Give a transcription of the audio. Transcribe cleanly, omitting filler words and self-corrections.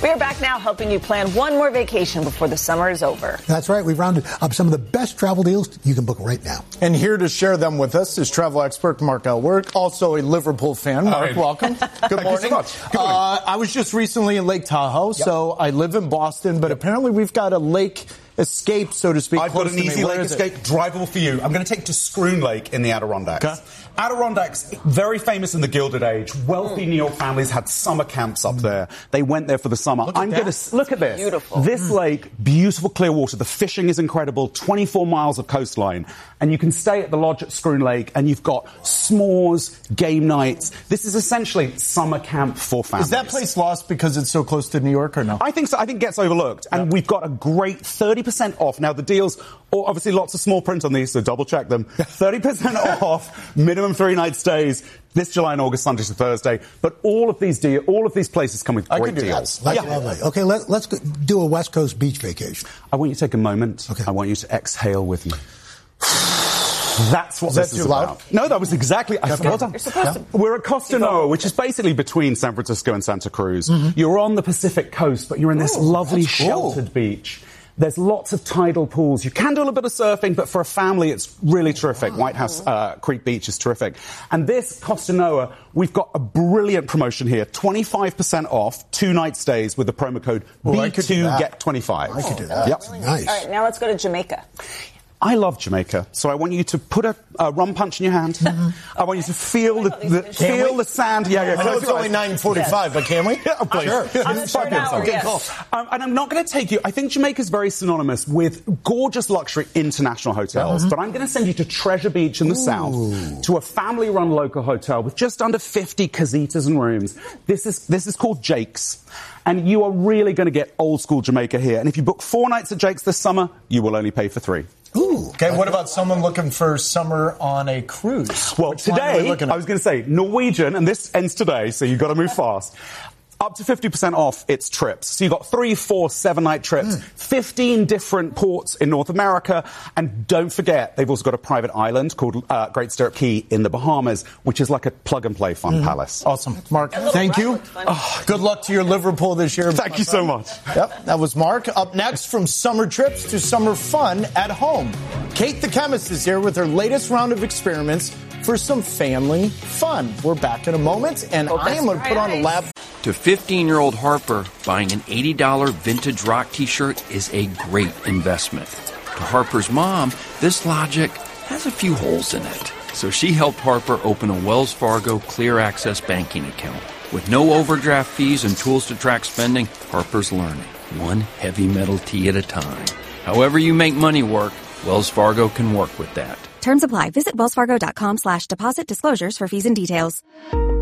We are back now helping you plan one more vacation before the summer is over. That's right. We've rounded up some of the best travel deals you can book right now. And here to share them with us is travel expert Mark Elwork, also a Liverpool fan. Mark, welcome. Good morning. Thank you so much. Good morning. I was just recently in Lake Tahoe, so I live in Boston, but apparently we've got a lake escape, so to speak. I've got an easy lake escape, drivable for you. I'm going to take you to Scroon Lake in the Adirondacks. Okay. Adirondacks, very famous in the Gilded Age. Wealthy New York families had summer camps up there. They went there for the summer. Look at this. Beautiful. This lake, beautiful clear water. The fishing is incredible. 24 miles of coastline. And you can stay at the lodge at Scroon Lake, and you've got s'mores, game nights. This is essentially summer camp for families. Is that place lost because it's so close to New York or no? I think so. I think it gets overlooked. And we've got a great 30% off. Now, the deals, obviously lots of small print on these, so double check them. 30% off, minimum 3-night stays, this July and August, Sunday to Thursday. But all of these places come with great deals. Lovely. Okay, let's do a West Coast beach vacation. I want you to take a moment. Okay. I want you to exhale with me. That's what this is loud? about. No, that was exactly. Well done. You're supposed to. We're at Costa Noa, which is basically between San Francisco and Santa Cruz. Mm-hmm. You're on the Pacific coast, but you're in this lovely sheltered beach. There's lots of tidal pools. You can do a little bit of surfing, but for a family, it's really terrific. White House Creek Beach is terrific. And this Costa Noa, we've got a brilliant promotion here. 25% off, 2-night stays with the promo code B2GET25. I could do that. Yep. Nice. All right, now let's go to Jamaica. I love Jamaica, so I want you to put a rum punch in your hand. Mm-hmm. I want you to feel the sand. I know it's only 9:45, but can we? Yeah, please. Sure. On the third hour, yes. And I'm not going to take you. I think Jamaica's very synonymous with gorgeous luxury international hotels. Mm-hmm. But I'm going to send you to Treasure Beach in the south, to a family-run local hotel with just under 50 casitas and rooms. This is called Jake's. And you are really going to get old-school Jamaica here. And if you book 4 nights at Jake's this summer, you will only pay for 3. Ooh. Okay, what about someone looking for summer on a cruise? Well, today, I was going to say Norwegian, and this ends today, so you've got to move fast. Up to 50% off its trips. So you've got 3, 4, 7-night trips, 15 different ports in North America. And don't forget, they've also got a private island called Great Stirrup Key in the Bahamas, which is like a plug-and-play fun palace. Awesome. Mark, thank you. Good luck to your Liverpool this year. Thank you so much. Yep, that was Mark. Up next, from summer trips to summer fun at home. Kate the chemist is here with her latest round of experiments for some family fun. We're back in a moment, and I am going to put on a lab. To 15-year-old Harper, buying an $80 vintage rock T-shirt is a great investment. To Harper's mom, this logic has a few holes in it. So she helped Harper open a Wells Fargo Clear Access banking account. With no overdraft fees and tools to track spending, Harper's learning, one heavy metal tee at a time. However you make money work, Wells Fargo can work with that. Terms apply. Visit wellsfargo.com/deposit disclosures for fees and details.